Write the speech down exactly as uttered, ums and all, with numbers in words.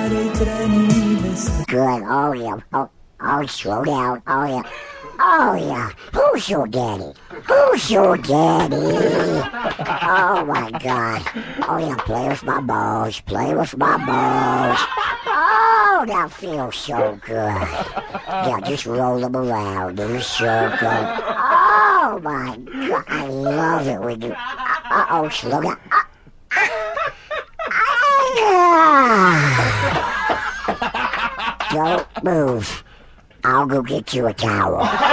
Good. Oh, yeah. Oh, oh, slow down. Oh, yeah. Oh, yeah. Who's your daddy? Who's your daddy? Oh, my God. Oh, yeah. Play with my balls. Play with my balls. Oh, that feels so good. Yeah, just roll them around in a circle. Oh, my God. I love it when you... Uh-oh, slow down. Don't move. I'll go get you a towel.